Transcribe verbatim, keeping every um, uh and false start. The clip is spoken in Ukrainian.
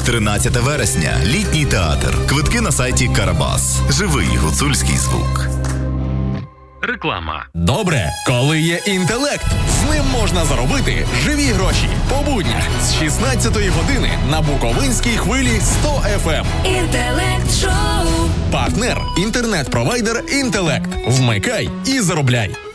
тринадцяте вересня. Літній театр. Квитки на сайті Карабас. Живий гуцульський звук. Реклама. Добре, коли є інтелект. З ним можна заробити живі гроші. По буднях з шістнадцятої години на Буковинській хвилі сто еф ем. Інтелект шоу. Партнер – інтернет-провайдер «Інтелект». Вмикай і заробляй.